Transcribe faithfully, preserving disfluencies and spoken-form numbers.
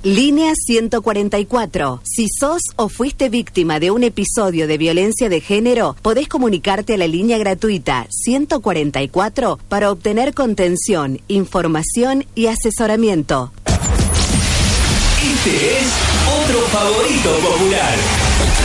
Línea ciento cuarenta y cuatro. Si sos o fuiste víctima de un episodio de violencia de género, podés comunicarte a la línea gratuita ciento cuarenta y cuatro para obtener contención, información y asesoramiento. Este es otro favorito popular.